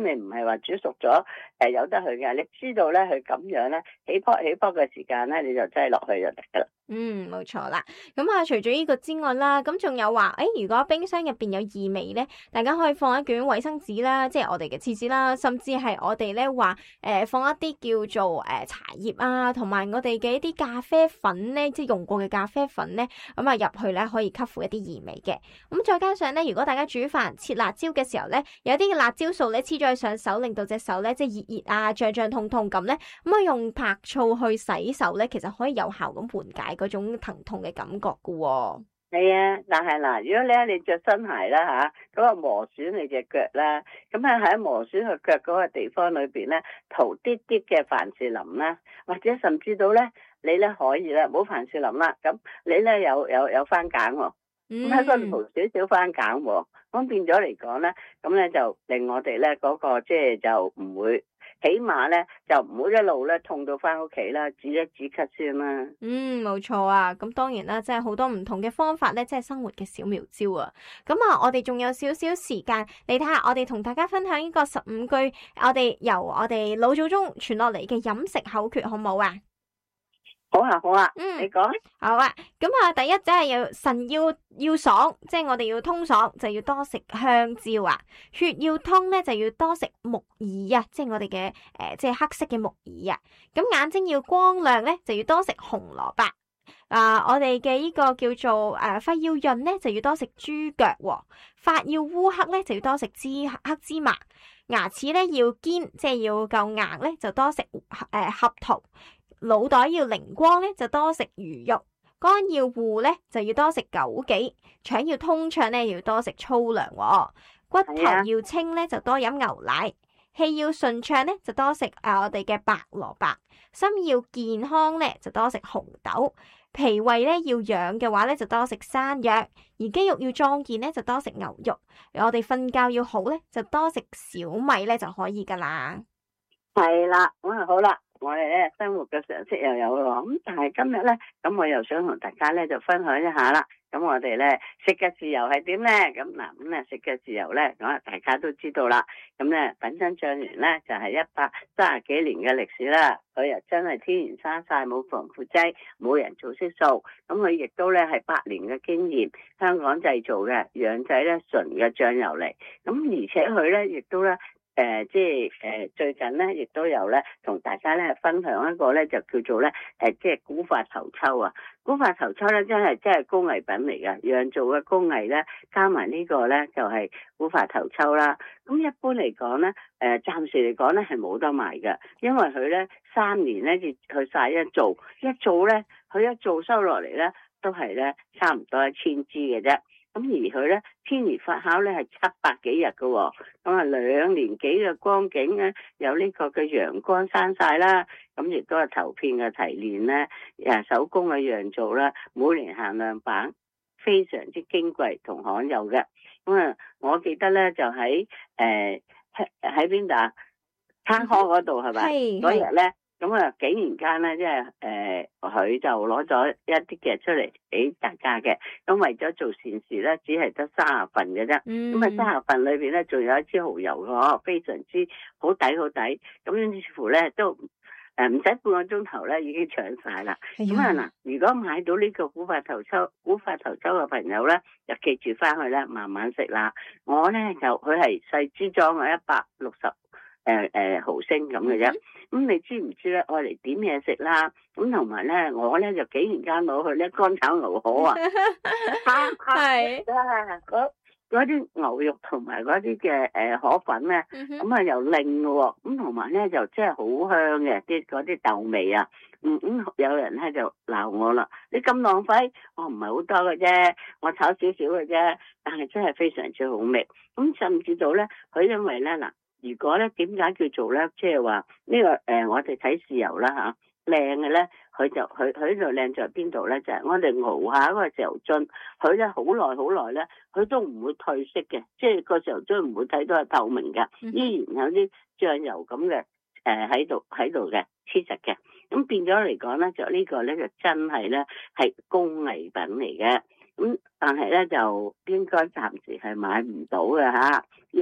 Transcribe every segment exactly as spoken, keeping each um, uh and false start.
你唔係話煮熟咗誒由得佢嘅，你知道咧佢咁樣咧起泡起泡嘅時間咧，你就擠落去就得噶啦。 嗯，冇錯啦。咁啊，除咗呢個之外啦，咁仲有話，誒，如果冰箱入邊有異味咧，大家可以放一卷衛生紙啦，即係我哋嘅廁紙啦，甚至係我哋咧話，誒、呃，放一啲叫做誒、呃、茶葉啊，同埋我哋嘅一啲咖啡粉咧，即係用過嘅咖啡粉咧，咁啊入去咧可以吸附一啲異味嘅。咁再加上咧，如果大家煮飯切辣椒嘅時候咧，有啲嘅辣椒素咧黐咗去上手，令到隻手咧即係熱熱啊、脹脹痛痛咁咧，咁啊用白醋去洗手咧，其實可以有效咁緩解嗰種疼痛嘅感覺噶喎。 係啊，但係嗱，如果咧你着新鞋啦吓，咁啊磨損你隻腳啦，咁啊喺磨損個腳嗰個地方裏邊咧塗啲啲嘅凡士林啦，或者甚至到咧你咧可以咧冇凡士林啦，咁你咧有有有番鹼喎，咁喺嗰度塗少少番鹼喎，咁變咗嚟講咧，咁咧就令我哋咧嗰個即係就唔會。起碼咧就唔好一路咧痛到翻屋企啦，止一止咳先啦。 嗯，冇錯啊。咁當然啦，即係好多唔同嘅方法咧，即係生活嘅小妙招啊。咁啊，我哋仲有少少時間，你睇下我哋同大家分享呢個十五句，我哋由我哋老祖宗傳落嚟嘅飲食口訣，好唔好啊？ 好啊，好啊， 嗯， 你講。 好啊。咁啊，第一就係要腎要要爽，即係我哋要通爽，就要多食香蕉啊。血要通咧，就要多食木耳啊，即係我哋嘅誒，即係黑色嘅木耳啊。咁眼睛要光亮咧，就要多食紅蘿蔔。啊，我哋嘅呢個叫做誒肺要潤咧，就要多食豬腳喎。髮要烏黑咧，就要多食芝黑芝麻。牙齒咧要堅，即係要夠硬咧，就多食誒合桃。腦袋要靈光咧，就多食魚肉；肝要護咧，就要多食枸杞；腸要通暢咧，要多食粗糧；骨頭要清咧，就多飲牛奶；氣要順暢咧，就多食誒我哋嘅白蘿蔔；心要健康咧，就多食紅豆；脾胃咧要養嘅話咧，就多食山藥；而肌肉要壯健咧，就多食牛肉；而我哋瞓覺要好咧，就多食小米咧就可以噶啦。 係啦，咁啊好啦。我哋咧生活嘅常識又有咯，咁但係今日咧，咁我又想同大家咧就分享一下啦。咁我哋咧食嘅豉油係點咧？咁嗱，咁咧食嘅豉油咧，咁啊大家都知道啦。咁咧品珍醬園咧就係一百三十幾年嘅歷史啦。佢又真係天然生晒，冇防腐劑，冇人造色素。咁佢亦都咧係百年嘅經驗，香港製造嘅，養製咧純嘅醬油嚟。咁而且佢咧亦都咧。誒、呃，即係誒、呃，最近咧，亦都有咧，同大家咧分享一個咧，就叫做咧，誒、呃，即係古法頭抽啊！古法頭抽咧，真係真係工藝品嚟㗎，釀造嘅工藝咧，加埋呢個咧，就係、是、古法頭抽啦。咁一般嚟講咧，誒、呃，暫時嚟講咧係冇得賣㗎，因為佢咧三年咧至去晒一做，一做咧，佢一做收落嚟咧，都係咧差唔多一千支嘅啫。咁而佢咧天然發酵咧係七百幾日嘅，咁啊兩年幾嘅光景咧，有呢個嘅陽光生晒啦，咁亦都係頭片嘅提煉咧，誒手工嘅釀造啦，每年限量版，非常之矜貴同罕有嘅。咁啊，我記得咧就喺誒喺喺邊度啊？餐康嗰度係咪？嗰日咧。咁啊，幾年間咧，即係誒，佢就攞咗一啲嘅出嚟俾大家嘅。咁為咗做善事咧，只係得三十份嘅啫。咁啊，三十份裏邊咧，仲有一支蠔油嘅，非常之好抵好抵。咁於是乎咧，都誒唔使半個鐘頭咧，已經搶晒啦。咁啊嗱，如果買到呢個古法頭抽、古法頭抽嘅朋友咧，就記住翻去咧，慢慢食啦。我咧就佢係細支裝嘅，一百六十。誒誒毫升咁嘅啫，咁、嗯、你知唔知咧？我嚟點嘢食啦，咁同埋咧，我咧就幾年間攞去咧乾炒牛河啊，係嗰嗰啲牛肉同埋嗰啲嘅誒河粉咧，咁啊又靚嘅喎，咁同埋咧就真係好香嘅啲嗰啲豆味啊，嗯嗯，有人咧就鬧我啦，你咁浪費，我唔係好多嘅啫，我炒少少嘅啫，但係真係非常之好味，咁甚至到咧佢因為咧嗱。如果咧點解叫做咧，即係話呢個誒、呃，我哋睇豉油啦吓，靚嘅咧，佢就佢佢呢度靚在邊度咧？就係、是、我哋熬下嗰個豉油樽，佢咧好耐好耐咧，佢都唔會褪色嘅，即係個豉油樽唔會睇到係透明嘅，依然有啲醬油咁嘅誒喺度喺度嘅黐實嘅。咁變咗嚟講咧，就個呢個咧就真係咧係工藝品嚟嘅。咁但係咧就應該暫時係買唔到嘅吓，要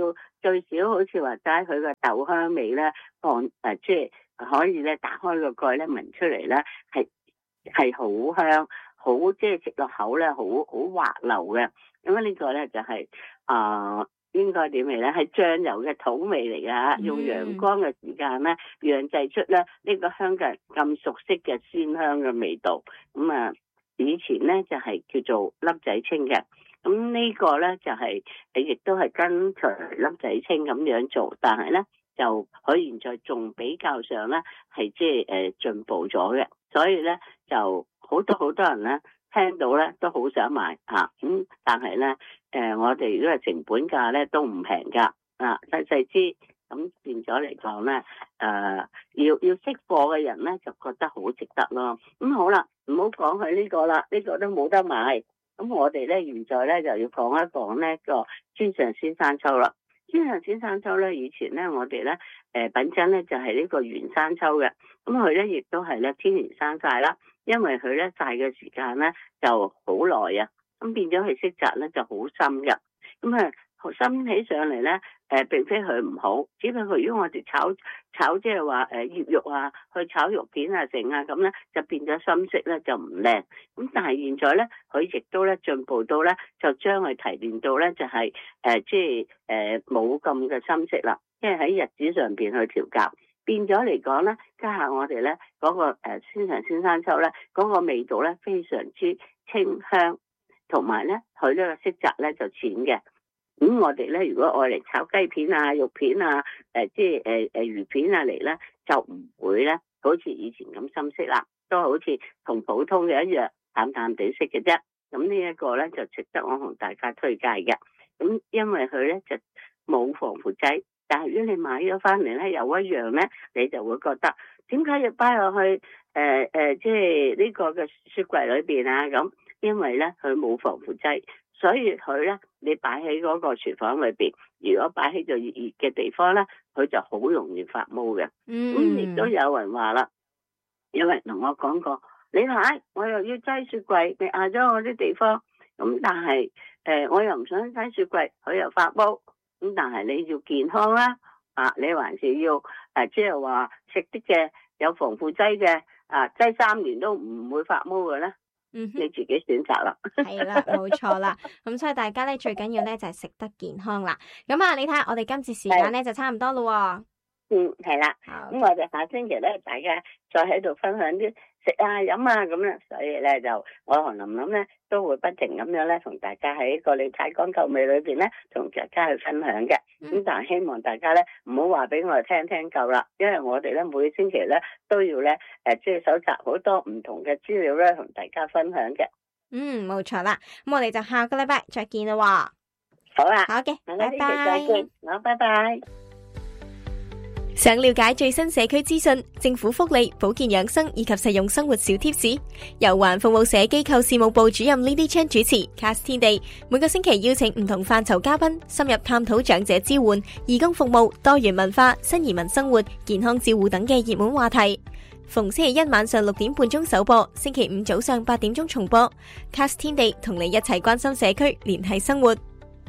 最少好似話齋佢個豆香味咧，放誒即係可以咧打開個蓋咧聞出嚟咧係係好香，好即係食落口咧好好滑溜嘅。咁啊呢個咧就係、是、啊。呃應該點嚟咧？係醬油嘅土味嚟噶，用陽光嘅時間咧，釀製出咧呢個香港人咁熟悉嘅鮮香嘅味道。咁啊，以前咧就係叫做粒仔清嘅，咁呢個咧就係誒，亦都係跟隨粒仔清咁樣做，但係咧就佢現在仲比較上咧係即係誒進步咗嘅，所以咧就好多好多人咧。聽到咧都好想買嚇，咁、啊、但係咧誒，我哋如果係成本價咧都唔平㗎，啊細細支咁變咗嚟講咧誒，要要識貨嘅人咧就覺得好值得咯。咁、嗯、好啦，唔好講佢呢個啦，呢、呢個都冇得買。咁我哋咧現在咧就要講一講呢個專上仙山丘啦。專上仙山丘咧以前咧我哋咧誒品質咧就係、是、呢個原山丘嘅，咁佢咧亦都係咧天然生曬啦。因為佢咧曬嘅時間咧就好耐啊，咁變咗佢色澤咧就好深嘅，咁啊深起上嚟咧，誒、呃、並非佢唔好，只不過如果我哋炒炒即係話誒醃肉啊，去炒肉片啊成啊咁咧，就變咗深色咧就唔靚。咁但係現在咧，佢亦都咧進步到咧，就將佢提煉到咧就係、是、誒、呃、即係誒冇咁嘅深色啦，即係喺日子上邊去調校。變咗嚟講咧，家下我哋咧嗰個誒專上仙山丘咧，嗰、那個味道咧非常之清香，同埋咧佢呢個色澤咧就淺嘅。咁、嗯、我哋咧如果愛嚟炒雞片啊、肉片啊、誒、呃、即係誒誒魚片啊嚟咧，就唔會咧好似以前咁深色啦，都好似同普通嘅一樣淡淡地色嘅啫。咁呢一個咧就值得我同大家推介嘅。咁因為佢咧就冇防腐劑。但係如果你買咗翻嚟咧，又一樣咧，你就會覺得點解要擺落去誒誒、呃呃，即係呢個嘅雪櫃裏邊啊？咁因為咧佢冇防腐劑，所以佢咧你擺喺嗰個廚房裏邊，如果擺喺度熱熱嘅地方咧，佢就好容易發毛嘅。咁亦都有人話啦，有人同我講過，你睇我又要擠雪櫃，你壓咗我啲地方，咁但係誒、呃、我又唔想擠雪櫃，佢又發毛。咁但係你要健康啦，啊，你還是要誒，即係話食啲嘅有防腐劑嘅，啊，擠三年都唔會發毛嘅咧，嗯哼，你自己選擇啦。 係啦，冇錯啦。咁所以大家咧最緊要咧就係食得健康啦。咁啊，你睇下我哋今次時間咧就差唔多咯。嗯， 係啦。咁我哋下星期咧，大家再喺度分享啲食啊、飲啊咁啦。所以咧就我同琳琳咧都會不停咁樣咧同大家喺個理財講究味裏邊咧同大家去分享嘅。咁、嗯、但係希望大家咧唔好話俾我哋聽聽夠啦，因為我哋咧每星期咧都要咧誒即係搜集好多唔同嘅資料咧同大家分享嘅。 嗯，冇錯啦。咁我哋就下個禮拜再見啦。 好啦， 好嘅， 拜拜。好，拜拜。 想了解最新社區資訊、政府福利、保健養生以及實用生活小貼士，由環服務社機構事務部主任 Lily Chan 主持 Cast 天地，每個星期邀請唔同範疇嘉賓，深入探討長者支援、義工服務、多元文化、新移民生活、健康照護等嘅熱門話題。逢星期一晚上六點半鐘首播，星期五早上八點鐘重播。Cast 天地同你一齊關心社區，聯繫生活。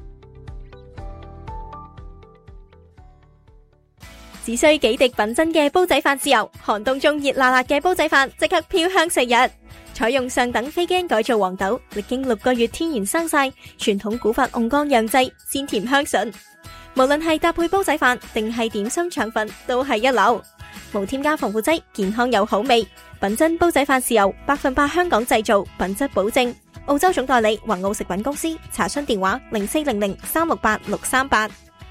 只需幾滴品真嘅煲仔飯豉油，寒冬中熱辣辣嘅煲仔飯即刻飄香四日。採用上等非經改造黃豆，歷經六個月天然生曬，傳統古法甕缸釀製，鮮甜香醇。無論係搭配煲仔飯定係點心腸粉，都係一流。無添加防腐劑，健康有好味。品真煲仔飯豉油，百分百香港製造，品質保證。澳洲總代理宏澳食品公司，查詢電話零四零零三六八六三八。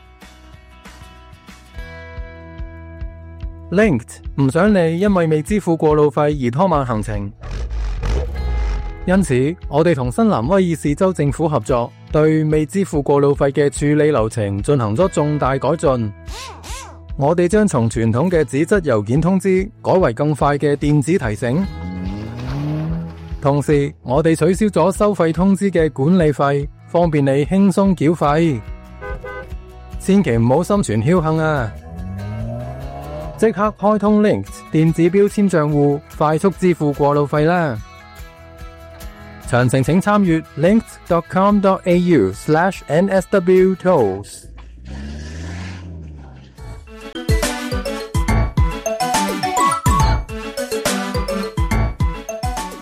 Linked 唔想你因為未支付過路費而拖慢行程，因此我哋同新南威爾士州政府合作，對未支付過路費嘅處理流程進行咗重大改進。我哋將從傳統嘅紙質郵件通知改為更快嘅電子提醒，同時我哋取消咗收費通知嘅管理費，方便你輕鬆繳費。千祈唔好心存僥倖啊！即刻開通 Linked 電子標籤賬戶，快速支付過路費啦！詳情請參閱 linked dot com dot a u slash n s w tolls。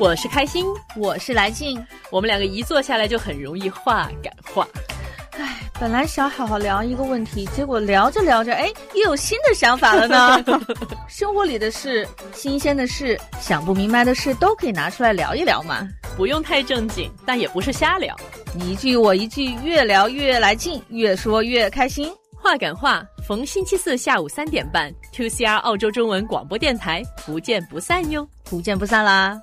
我是开心， 我是来劲， 我们两个一坐下来就很容易话赶话。 唉，本来想好好聊一个问题，结果聊着聊着，哎，又有新的想法了呢。生活里的事、新鲜的事、想不明白的事都可以拿出来聊一聊嘛。 不用太正经，但也不是瞎聊。 你一句我一句，越聊越来劲，越说越开心。 话赶话，逢星期四下午三点半 ，two C R 澳洲中文广播電台，不見不散喲， 不見不散啦。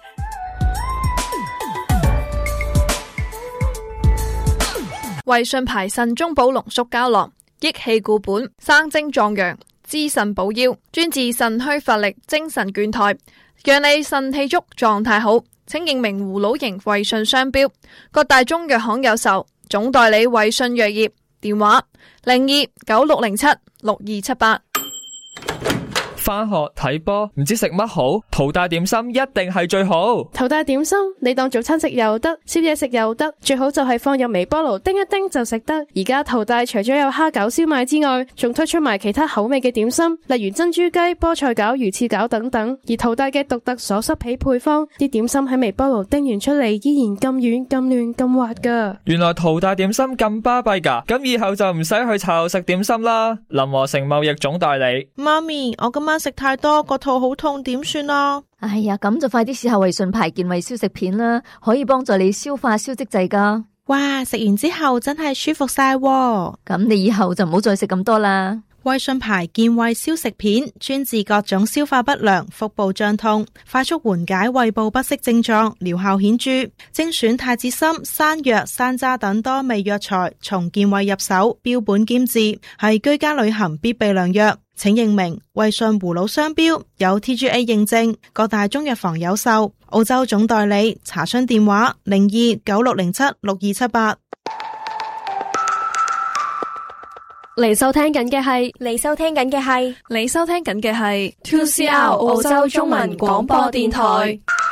衛信牌腎中寶濃縮膠囊，益氣固本，生精壯陽，滋腎補腰，專治腎虛乏力、精神倦怠，讓你腎氣足，狀態好。請認明葫蘆形衛信商標，各大中藥行有售，總代理衛信藥業，電話零二九六零七六二七八。 返學睇波唔知食乜好，淘大點心一定係最好。 淘大點心你當早餐食又得，宵夜食又得，最好就係放入微波爐叮一叮就食得。而家淘大除咗有蝦餃、燒賣之外，仲推出埋其他口味嘅點心，例如珍珠雞、菠菜餃、魚翅餃等等。而淘大嘅獨特鎖濕皮配方，啲點心喺微波爐叮完出嚟依然咁軟、咁嫩、咁滑噶。 原來淘大點心咁巴閉噶，咁以後就唔使去茶樓食點心啦。林和成貿易總代理。 媽咪，我今晚食太多，個肚好痛，點算啊？ 哎呀，咁就快啲試下衛信牌健胃消食片啦，可以幫助你消化消積滯噶。 哇，食完之後真係舒服晒喎。 咁你以後就唔好再食咁多啦。 衛信牌健胃消食片專治各種消化不良、腹部脹痛，快速緩解胃部不適症狀，療效顯著。精選太子參、山藥、山楂等多味藥材，從健胃入手，標本兼治，係居家旅行必備良藥。請認明衛信葫蘆商標，有 T G A 認證，各大中藥房有售。澳洲總代理，查詢電話零二九六零七六二七八。 你收聽緊嘅係， 你收聽緊嘅係， 你收聽緊嘅係 two C R 澳洲中文廣播電台。